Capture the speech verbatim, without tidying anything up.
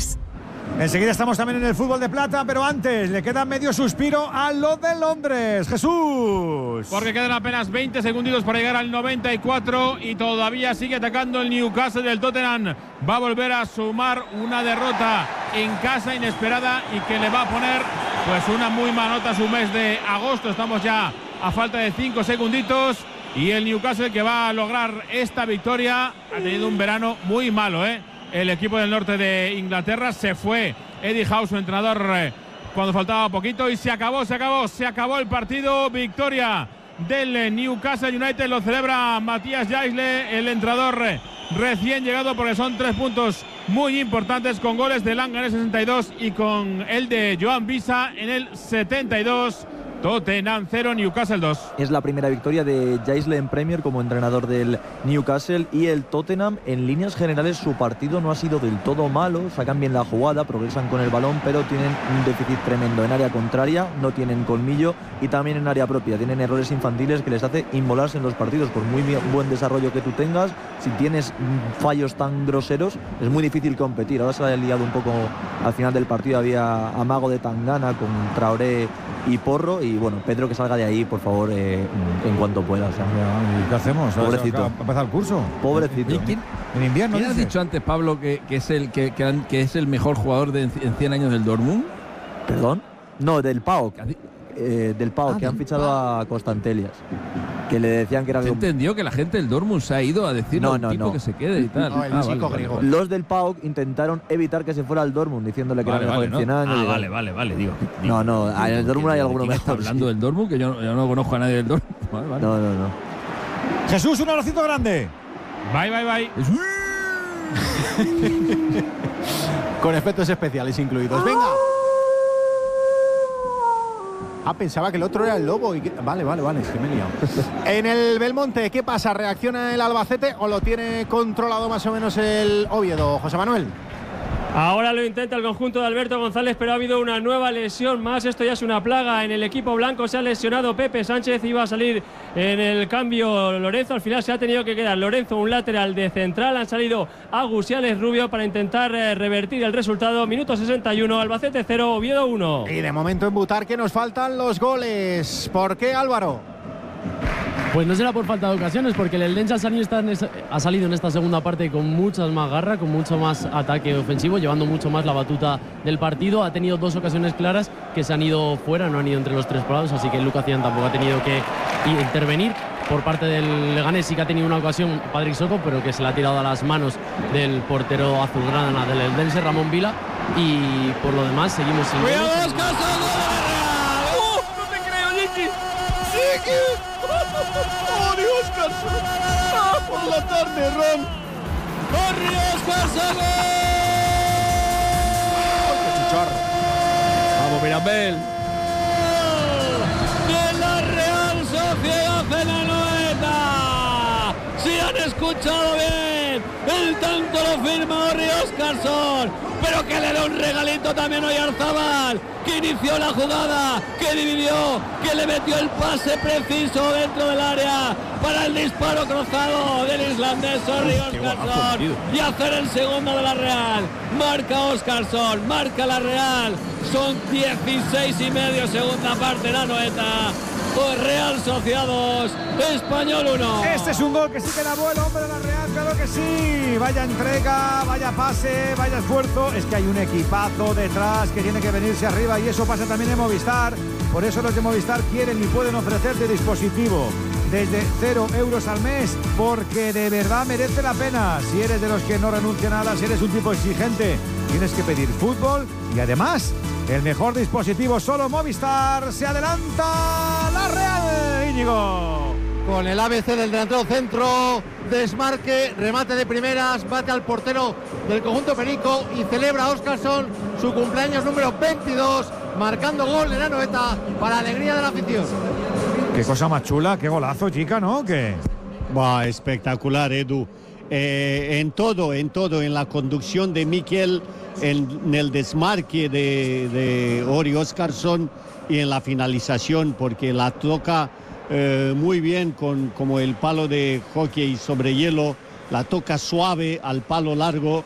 Londres. Enseguida estamos también en el fútbol de plata, pero antes le queda medio suspiro a lo de Londres. Jesús. Porque quedan apenas veinte segunditos para llegar al noventa y cuatro y todavía sigue atacando el Newcastle del Tottenham. Va a volver a sumar una derrota en casa inesperada y que le va a poner pues una muy mala nota a su mes de agosto. Estamos ya a falta de cinco segunditos y el Newcastle, que va a lograr esta victoria, ha tenido un verano muy malo, ¿eh? El equipo del norte de Inglaterra. Se fue Eddie Howe, su entrenador, eh, cuando faltaba poquito, y se acabó, se acabó, se acabó el partido. Victoria del Newcastle United, lo celebra Matías Jaisle, el entrenador eh, recién llegado, porque son tres puntos muy importantes, con goles de Langa en el sesenta y dos y con el de Joan Visa en el setenta y dos. Tottenham cero, Newcastle dos. Es la primera victoria de Jaisle en Premier como entrenador del Newcastle, y el Tottenham, en líneas generales, su partido no ha sido del todo malo. Sacan bien la jugada, progresan con el balón, pero tienen un déficit tremendo en área contraria, no tienen colmillo, y también en área propia tienen errores infantiles que les hace inmolarse en los partidos. Por muy buen desarrollo que tú tengas, si tienes fallos tan groseros, es muy difícil competir. Ahora se ha liado un poco al final del partido, había amago de Tangana con Traoré y Porro, y bueno, Pedro, que salga de ahí, por favor, eh, en cuanto pueda. O sea, ¿y qué hacemos? Pobrecito. ¿Va a empezar el curso? Pobrecito. ¿Quién, en invierno. ¿quién has dicho antes, Pablo, que, que, es el, que, que, que es el mejor jugador de, en cien años del Dortmund? ¿Perdón? No, del P A O K. Eh, del P A O K, ah, que han fichado a Constantelias, que le decían que era... ¿Se entendió que la gente del Dortmund se ha ido a decirle no, a un no, tipo no. que se quede y tal? No, el ah, chico vale, griego. vale, vale. Los del P A O K intentaron evitar que se fuera al Dortmund, diciéndole que Vale, era mejor vale, en ¿no? cien años. Ah, vale, vale, vale, digo. No, no, en el Dortmund hay alguno mejor. ¿Está hablando del Dortmund? Que yo, yo no conozco a nadie del Dortmund. Vale, vale. No, no, no. Jesús, un abracito grande. Bye, bye, bye. Con efectos especiales incluidos. Venga. Ah, pensaba que el otro era el lobo. Y que... Vale, vale, vale, es que me he liado. En el Belmonte, ¿qué pasa? ¿Reacciona el Albacete o lo tiene controlado más o menos el Oviedo? José Manuel. Ahora lo intenta el conjunto de Alberto González, pero ha habido una nueva lesión más. Esto ya es una plaga en el equipo blanco. Se ha lesionado Pepe Sánchez, iba a salir en el cambio Lorenzo. Al final se ha tenido que quedar Lorenzo, un lateral de central. Han salido Agus y Alex Rubio para intentar eh, revertir el resultado. Minuto sesenta y uno, Albacete cero, Oviedo uno. Y de momento en Butarque nos faltan los goles. ¿Por qué, Álvaro? Pues no será por falta de ocasiones, porque el Eldense ha salido en esta segunda parte con muchas más garra, con mucho más ataque ofensivo, llevando mucho más la batuta del partido. Ha tenido dos ocasiones claras que se han ido fuera, no han ido entre los tres palados, así que Lucas Cian tampoco ha tenido que intervenir. Por parte del Leganés sí que ha tenido una ocasión Patrick Soto, pero que se la ha tirado a las manos del portero azulgrana del Eldense, Ramón Vila, y por lo demás seguimos sin goles. ¡Cuidado, Oscar! ¡Uh! ¡No te creo, Nicky! ¡Nicky! ¡Ori Oscarson! ¡Ah, por la tarde, Ron! ¡Ori Oscarson! ¡Qué chicharro! ¡Vamos, Mirabel! ¡De la Real Sociedad en la Noeta! ¡Si han escuchado bien! ¡El tanto lo firma Ori Oscarson! Pero que le da un regalito también hoy a Arzabal, que inició la jugada, que dividió, que le metió el pase preciso dentro del área para el disparo cruzado del islandés Ori Oscarson y hacer el segundo de la Real. Marca Oscarson, marca la Real. Son dieciséis y medio, segunda parte, la Noeta. Real Sociedad dos, Español uno. Este es un gol que sí que da vuelo, hombre, de la Real, claro que sí. Vaya entrega, vaya pase, vaya esfuerzo. Es que hay un equipazo detrás que tiene que venirse arriba, y eso pasa también en Movistar. Por eso los de Movistar quieren y pueden ofrecerte dispositivo desde cero euros al mes, porque de verdad merece la pena. Si eres de los que no renuncia a nada, si eres un tipo exigente, tienes que pedir fútbol y además el mejor dispositivo, solo Movistar. Se adelanta la Real, Íñigo. Con el A B C del delantero centro, desmarque, remate de primeras, bate al portero del conjunto perico y celebra a Oscarson su cumpleaños número veintidós, marcando gol en la Noeta para alegría de la afición. Qué cosa más chula, qué golazo, chica, ¿no? ¿Qué? Va, espectacular, Edu. Eh, en todo, en todo, en la conducción de Miquel, en, en el desmarque de, de Ori Oscarson y en la finalización, porque la toca eh, muy bien con como el palo de hockey sobre hielo, la toca suave al palo largo